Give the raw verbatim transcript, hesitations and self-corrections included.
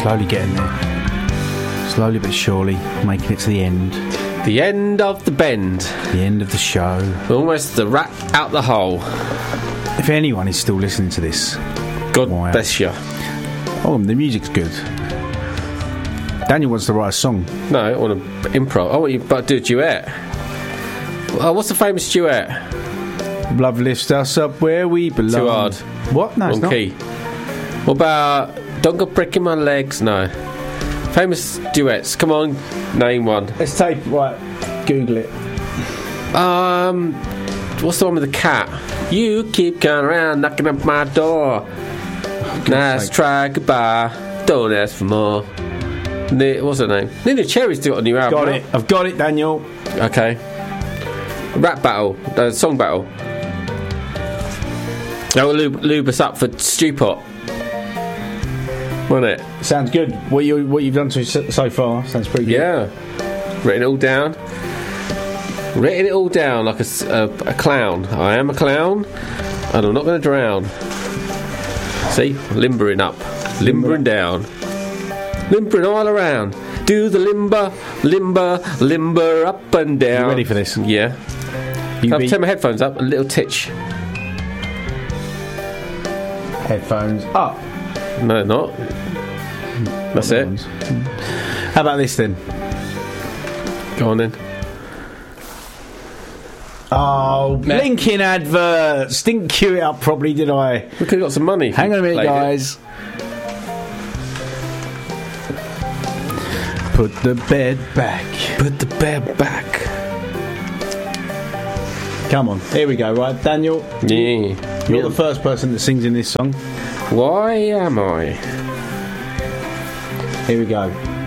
Slowly getting there. Slowly but surely making it to the end. The end of the bend. The end of the show. Almost the rat out the hole. If anyone is still listening to this, God wow. bless you. Oh, the music's good. Daniel wants to write a song. No, I want to improv. I want you to do a duet. Oh, what's the famous duet? Love lifts us up where we belong. Too hard. What? No, it's Wrong not. key. What about Don't Go Pricking My Legs? No. Famous duets. Come on, name one. Let's take, right, Google it. Um, what's the one with the cat? You keep coming around knocking up my door. Nice sake. try, goodbye. Don't ask for more. Ne- what's her name? Nina Cherry's doing a new album. Got right? it. I've got it, Daniel. Okay. Rap battle. Uh, song battle. That will lube, lube us up for Stewpot. Won't it? Sounds good. What you what you've done to so, so far sounds pretty good. Yeah. Written it all down. Written it all down like a, s- a- a clown. I am a clown, and I'm not going to drown. See? Limbering up. Limbering down. Limbering all around. Do the limber, limber, limber up and down. You ready for this? Yeah. You Can I beat turn my headphones up? A little titch. headphones up. No, not. That's it. Ones. How about this then? Go on then. Oh, blinking adverts. Didn't cue it up properly, did I? We could have got some money. if Hang we on a minute, played it. guys. Put the bed back. Put the bed back. Come on, here we go. Right, Daniel, Yeah. you're Yeah. the first person that sings in this song. Why am I? Here we go.